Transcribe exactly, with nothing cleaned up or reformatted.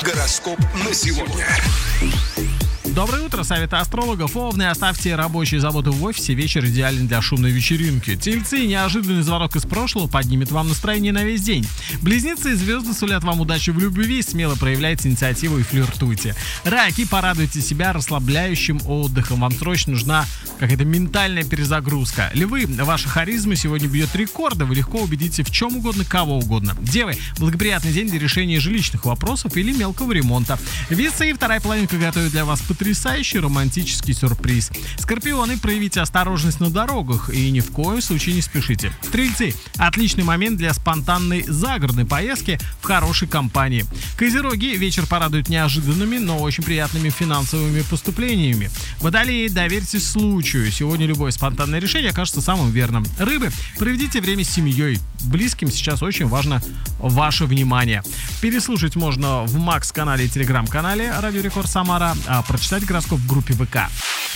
Гороскоп на сегодня. Доброе утро, советы астрологов. Овны, оставьте рабочие заботы в офисе, вечер идеален для шумной вечеринки. Тельцы, неожиданный звонок из прошлого поднимет вам настроение на весь день. Близнецы, звезды сулят вам удачи в любви, смело проявляйте инициативу и флиртуйте. Раки, порадуйте себя расслабляющим отдыхом, вам срочно нужна какая-то ментальная перезагрузка. Львы, ваша харизма сегодня бьет рекорды, вы легко убедите в чем угодно, кого угодно. Девы, благоприятный день для решения жилищных вопросов или мелкого ремонта. Весы, вторая половинка готовит для вас потрясающий романтический сюрприз. Скорпионы, проявите осторожность на дорогах и ни в коем случае не спешите. Стрельцы, отличный момент для спонтанной загородной поездки в хорошей компании. Козероги, вечер порадует неожиданными, но очень приятными финансовыми поступлениями. Водолеи, доверьтесь случаю, сегодня любое спонтанное решение окажется самым верным. Рыбы, проведите время с семьей, близким сейчас очень важно ваше внимание. Переслушать можно в Макс-канале и Телеграм-канале Радио Рекорд Самара, а прочитать гороскоп в группе ВК.